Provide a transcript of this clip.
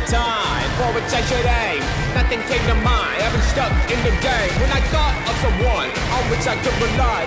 the time for which I should aim. Nothing came to mind, I've been stuck in the game. When I thought of someone on which I could rely,